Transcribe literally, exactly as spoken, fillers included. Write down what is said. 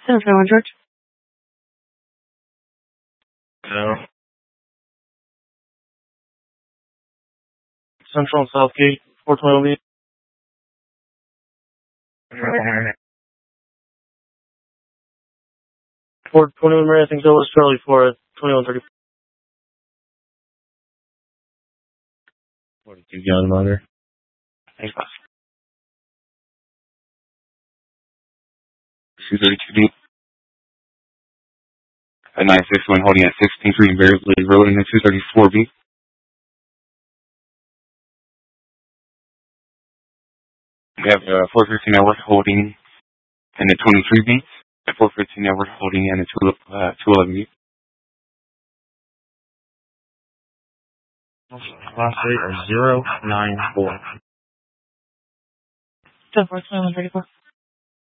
Sounds good, one, George. No. Central and Southgate, four twenty. four twenty-one, Mary, I think that was Charlie for twenty-one thirty. forty-two gallon motor. Thanks, boss. two thirty-two deep. At nine six one, holding at sixteen three in Bearsley Road in the two thirty-four B. We have uh, four fifteen network holding and the twenty-three B. At four fifteen network holding and the two, uh, two eleven B. Class eight are zero nine four. Ten four, twenty-one thirty-four.